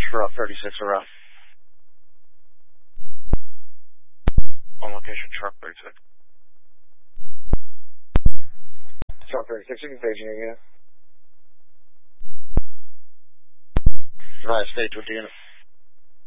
for 36 around. On location, truck 36. Truck 36, you can page me again. Right, stage with the unit.